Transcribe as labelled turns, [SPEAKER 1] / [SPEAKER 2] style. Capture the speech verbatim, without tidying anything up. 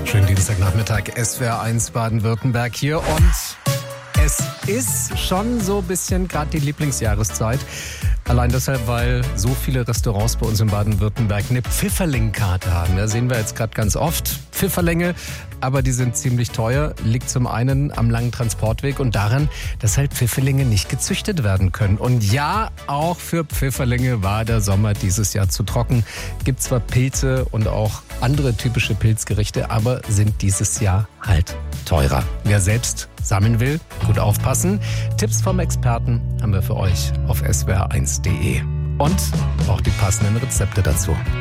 [SPEAKER 1] Schönen Dienstagnachmittag, S W R eins Baden-Württemberg hier und es ist schon so ein bisschen gerade die Lieblingsjahreszeit. Allein deshalb, weil so viele Restaurants bei uns in Baden-Württemberg eine Pfifferling-Karte haben. Da sehen wir jetzt gerade ganz oft Pfifferlinge, aber die sind ziemlich teuer. Liegt zum einen am langen Transportweg und daran, dass halt Pfifferlinge nicht gezüchtet werden können. Und ja, auch für Pfifferlinge war der Sommer dieses Jahr zu trocken. Gibt zwar Pilze und auch andere typische Pilzgerichte, aber sind dieses Jahr halt teurer. Wer selbst sammeln will, gut aufpassen. Tipps vom Experten haben wir für euch auf S W R eins punkt de. Und auch die passenden Rezepte dazu.